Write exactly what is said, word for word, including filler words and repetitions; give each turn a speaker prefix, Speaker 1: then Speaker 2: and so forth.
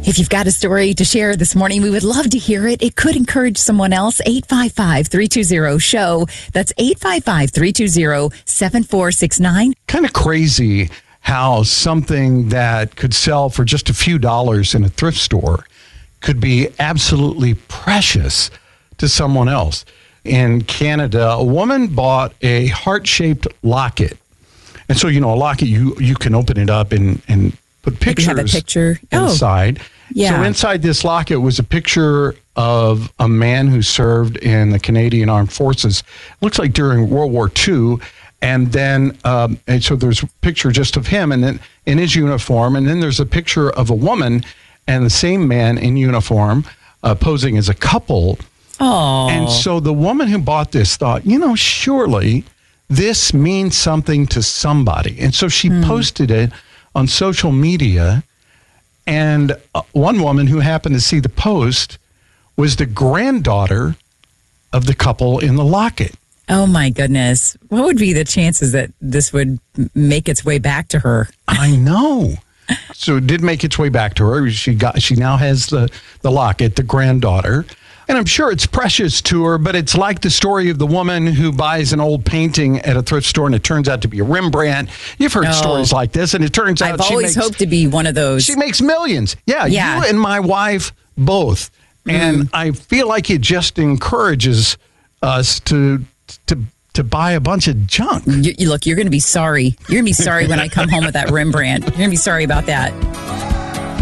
Speaker 1: If you've got a story to share this morning, we would love to hear it. It could encourage someone else. eight five five, three two zero, S H O W. That's eight five five, three two zero, seven four six nine.
Speaker 2: Kind of crazy how something that could sell for just a few dollars in a thrift store could be absolutely precious to someone else. In Canada, a woman bought a heart-shaped locket. And so, you know, a locket, you, you can open it up and, and put pictures
Speaker 1: have a picture.
Speaker 2: inside.
Speaker 1: Oh, yeah.
Speaker 2: So inside this locket was a picture of a man who served in the Canadian Armed Forces. Looks like during World War Two. And then, um, and so there's a picture just of him and then in his uniform. And then there's a picture of a woman and the same man in uniform uh, posing as a couple.
Speaker 1: Oh.
Speaker 2: And so the woman who bought this thought, you know, surely this means something to somebody. And so she hmm. posted it on social media. And uh, one woman who happened to see the post was the granddaughter of the couple in the locket.
Speaker 1: Oh, my goodness. What would be the chances that this would make its way back to her?
Speaker 2: I know. So it did make its way back to her. She got. She now has the, the locket, the granddaughter. And I'm sure it's precious to her, but it's like the story of the woman who buys an old painting at a thrift store and it turns out to be a Rembrandt. You've heard
Speaker 1: oh,
Speaker 2: stories like this, and it turns out
Speaker 1: I've
Speaker 2: she
Speaker 1: always
Speaker 2: makes,
Speaker 1: hoped to be one of those.
Speaker 2: She makes millions. Yeah,
Speaker 1: yeah.
Speaker 2: You and my wife both. Mm. And I feel like it just encourages us to to to buy a bunch of junk.
Speaker 1: You, you look, you're going to be sorry. You're going to be sorry when I come home with that Rembrandt. You're going to be sorry about that.